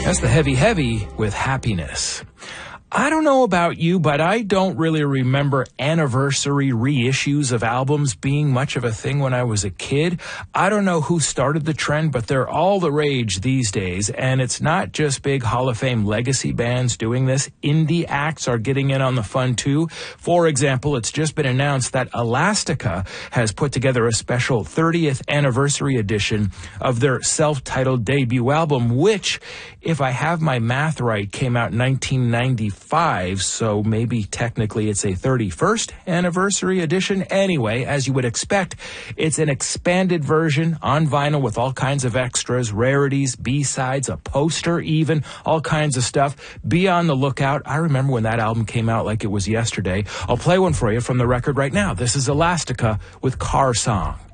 That's the Heavy Heavy with Happiness. I don't know about you, but I don't really remember anniversary reissues of albums being much of a thing when I was a kid. I don't know who started the trend, but they're all the rage these days. And it's not just big Hall of Fame legacy bands doing this. Indie acts are getting in on the fun too. For example, it's just been announced that Elastica has put together a special 30th anniversary edition of their self-titled debut album, which, if I have my math right, came out in 1995. So maybe technically it's a 31st anniversary edition. Anyway, as you would expect, it's an expanded version on vinyl with all kinds of extras, rarities, B-sides, a poster even, all kinds of stuff. Be on the lookout. I remember when that album came out like it was yesterday. I'll play one for you from the record right now. This is Elastica with Car Song.